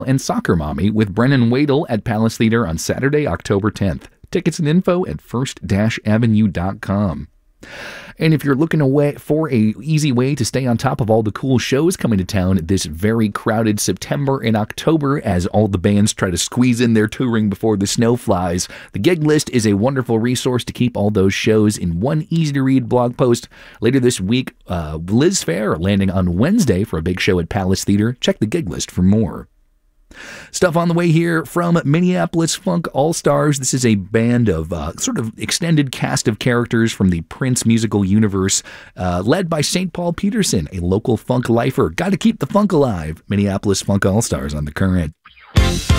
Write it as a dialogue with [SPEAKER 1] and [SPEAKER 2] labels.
[SPEAKER 1] and Soccer Mommy with Brennan Wadle at Palace Theater on Saturday, October 10th. Tickets and info at first-avenue.com. And if you're looking for a easy way to stay on top of all the cool shows coming to town this very crowded September and October as all the bands try to squeeze in their touring before the snow flies, the Gig List is a wonderful resource to keep all those shows in one easy-to-read blog post. Later this week, Liz Phair landing on Wednesday for a big show at Palace Theater. Check the Gig List for more. Stuff on the way here from Minneapolis Funk All-Stars. This is a band of sort of extended cast of characters from the Prince musical universe, led by St. Paul Peterson, a local funk lifer. Got to keep the funk alive. Minneapolis Funk All-Stars on The Current.